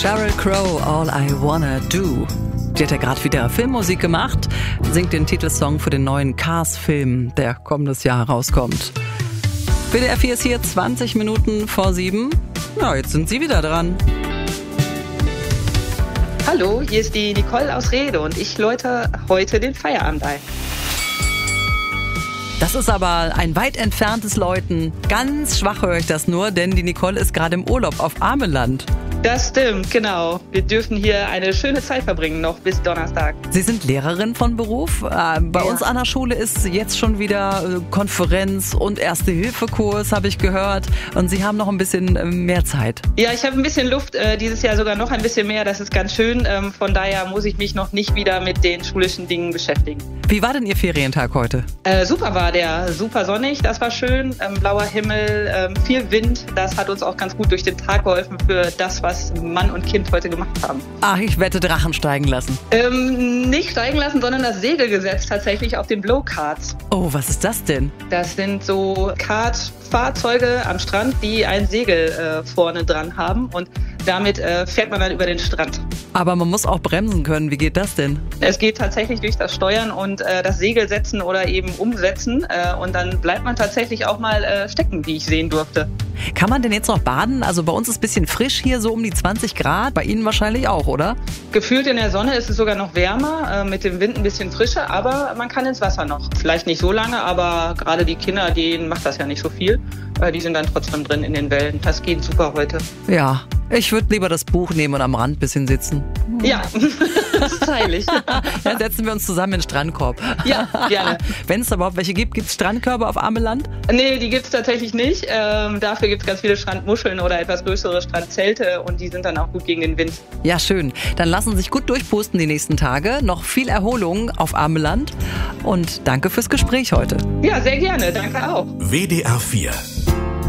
Sheryl Crow, All I Wanna Do. Die hat ja gerade wieder Filmmusik gemacht, singt den Titelsong für den neuen Cars-Film, der kommendes Jahr rauskommt. WDR 4 ist hier, 20 Minuten vor 7. Ja, jetzt sind Sie wieder dran. Hallo, hier ist die Nicole aus Rede und ich läute heute den Feierabend ein. Das ist aber ein weit entferntes Läuten. Ganz schwach höre ich das nur, denn die Nicole ist gerade im Urlaub auf Ameland. Das stimmt, genau. Wir dürfen hier eine schöne Zeit verbringen, noch bis Donnerstag. Sie sind Lehrerin von Beruf. Bei uns an der Schule ist jetzt schon wieder Konferenz und Erste-Hilfe-Kurs, habe ich gehört. Und Sie haben noch ein bisschen mehr Zeit. Ja, ich habe ein bisschen Luft, dieses Jahr sogar noch ein bisschen mehr. Das ist ganz schön. Von daher muss ich mich noch nicht wieder mit den schulischen Dingen beschäftigen. Wie war denn Ihr Ferientag heute? Super war der, super sonnig, das war schön. Blauer Himmel, viel Wind. Das hat uns auch ganz gut durch den Tag geholfen für das, was Mann und Kind heute gemacht haben. Ach, ich wette, Drachen steigen lassen. Nicht steigen lassen, sondern das Segel gesetzt tatsächlich auf den Blowkarts. Oh, was ist das denn? Das sind so Kartfahrzeuge am Strand, die ein Segel vorne dran haben und damit fährt man dann über den Strand. Aber man muss auch bremsen können. Wie geht das denn? Es geht tatsächlich durch das Steuern und das Segel setzen oder eben umsetzen. Und dann bleibt man tatsächlich auch mal stecken, wie ich sehen durfte. Kann man denn jetzt noch baden? Also bei uns ist es ein bisschen frisch hier, so um die 20 Grad. Bei Ihnen wahrscheinlich auch, oder? Gefühlt in der Sonne ist es sogar noch wärmer, mit dem Wind ein bisschen frischer. Aber man kann ins Wasser noch. Vielleicht nicht so lange, aber gerade die Kinder, denen macht das ja nicht so viel. Die sind dann trotzdem drin in den Wellen. Das geht super heute. Ja. Ich würde lieber das Buch nehmen und am Rand ein bisschen sitzen. Ja, das ist heilig. Dann setzen wir uns zusammen in den Strandkorb. Ja, gerne. Wenn es da überhaupt welche gibt, gibt es Strandkörbe auf Ameland? Nee, die gibt es tatsächlich nicht. Dafür gibt es ganz viele Strandmuscheln oder etwas größere Strandzelte und die sind dann auch gut gegen den Wind. Ja, schön. Dann lassen Sie sich gut durchpusten die nächsten Tage. Noch viel Erholung auf Ameland und danke fürs Gespräch heute. Ja, sehr gerne. Danke auch. WDR 4